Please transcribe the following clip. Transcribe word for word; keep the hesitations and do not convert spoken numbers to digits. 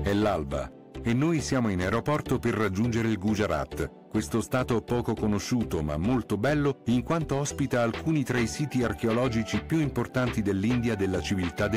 È l'alba e noi siamo in aeroporto per raggiungere il Gujarat, questo stato poco conosciuto ma molto bello in quanto ospita alcuni tra i siti archeologici più importanti dell'India della civiltà